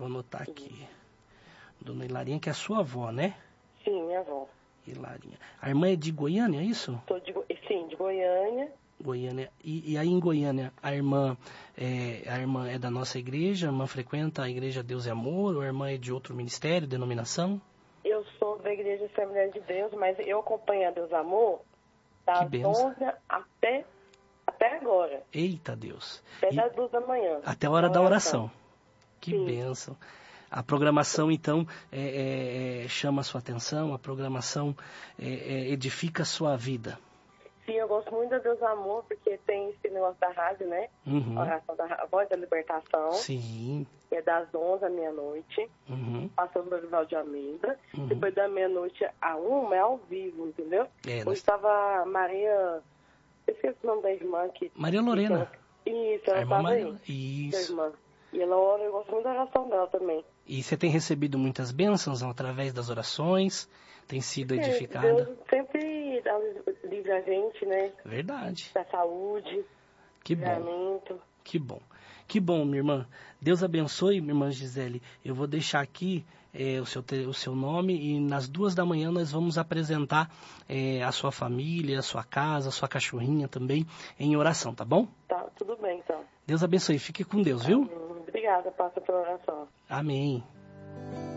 Vou anotar aqui. Dona Hilarinha, que é a sua avó, né? Sim, minha avó. Hilarinha. A irmã é de Goiânia, é isso? Sim, de Goiânia. Goiânia. E aí em Goiânia, a irmã é da nossa igreja? A irmã frequenta a igreja Deus e Amor? Ou a irmã é de outro ministério, denominação? Eu sou da Igreja Assembleia de Deus, mas eu acompanho a Deus Amor das 11 até agora. Eita Deus. Até das 2 da manhã. Até a hora da oração. Que Sim. bênção. A programação, então, chama a sua atenção, a programação edifica a sua vida. Sim, eu gosto muito da Deus Amor, porque tem esse negócio da rádio, né? Uhum. A oração da Voz da Libertação. Sim. Que é das 11 à meia-noite. Uhum. Passando pelo Val de Almeida. Uhum. Depois da meia-noite à 1 é ao vivo, entendeu? Hoje estava a Maria... Eu esqueci o nome da irmã aqui. Maria Lorena. Isso, ela estava aí. Isso. Irmã. E ela ora, eu gosto muito da oração dela também. E você tem recebido muitas bênçãos através das orações? Tem sido edificada? Deus sempre dá livre a gente, né? Verdade. Da saúde. Que bom. Que bom. Que bom, minha irmã. Deus abençoe, minha irmã Gisele. Eu vou deixar aqui o seu nome e nas 2 da manhã nós vamos apresentar a sua família, a sua casa, a sua cachorrinha também em oração, tá bom? Tá, tudo bem então. Deus abençoe. Fique com Deus, viu? Obrigada, passa pela oração. Amém.